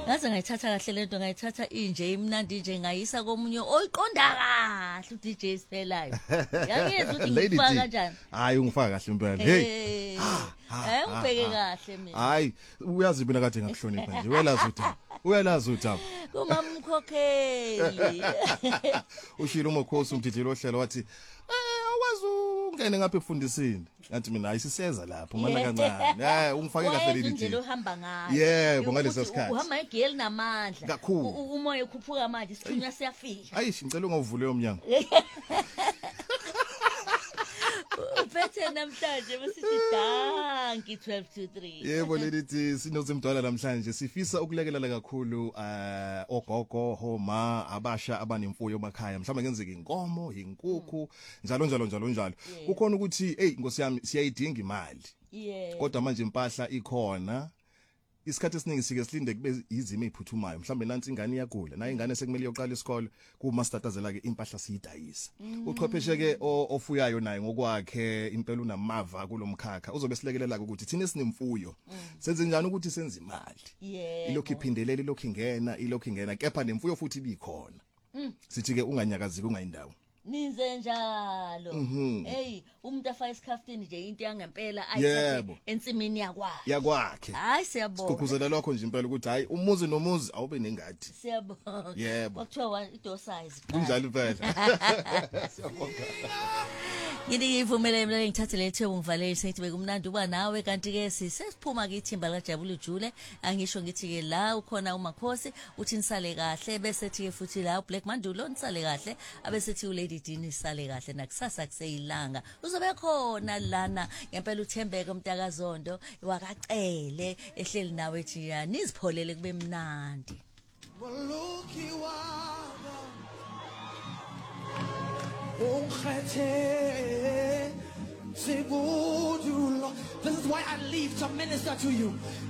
ngaze ngayithatha kahle lento ngayithatha inje imnandi nje ngayisa komunye oyiqonda kahle uDJ Siphelayo yangizwa ukuthi ngifaka kanjani hayi ungifaka kahle impela hey ungibheke kahle mina hayi uyazi mina kade ngakuhlonipha nje uyalazi uthaba kumamkhokheli ushilo umkhosi umdidilo ohlelo wathi awazi ungene ngapha efundisini ngathi mina ayisiseza lapho mana kancane hayi ungifake kahle leli indlela ohamba ngayo yebo ngaleso sikhathi uhamba igeli namandla kakhulu umoya ukhuphuka manje isikhanya siyafika ayish ngicela ungavule umnyango uphethe namhlanje besithi danki 12 to 3 yebo lelithi sinozimdwala namhlanje sifisa ukulekelela kakhulu ogogo homa abasha abanemfuyo emakhaya mhlawumbe ngenzeke inkomo inkukhu njalo kukhona ukuthi hey Nkosi yami siyayidinga imali kodwa manje impahla ikhona isikhathi esiningi sike silinde kube izimo eziphuthumayo mhlambe nansi ingane iyagula nayo ingane sekumele iyoqala isikole kuma startazela ke impahla siyidayisa uchwepheshe ke ofuyayo naye ngokwakhe impela unamava kulomkhakha uzobe silekelela ukuthi thina sinemfuyo senze njani ukuthi senze imali ilokhu iphindelela ilokhu ingena kepha nemfuyo futhi ibikhona sithi ke unganyakaziki ungayindawo nize njalo hey umuntu afaka isikhaftini nje into yangempela ayithathe ensimini yakwakhe hayi siyabonga sikhuphuzela lokho nje impela ukuthi hayi umuzi nomuzi awube nengadi siyabonga yebo kwakuthiwa ido size kunjalo phela siyabonga ngivumele mina ngithathe lethe ungivalele sithi bekumnandi uba nawe kanti ke sisiphuma ke ithimba likaJabulu Jule angisho ngithi ke la ukhona uMakhosi uthi nisale kahle bese thi ke futhi la uBlack Mandulo nisale kahle abesethi uLady Dini sale kahle nakusasa kuseyilanga uzobe khona lana ngempela uThembeke umntakazondo wakacele ehleli nawe ethi ya nizipholele kube mnandi This is why I leave to minister to you.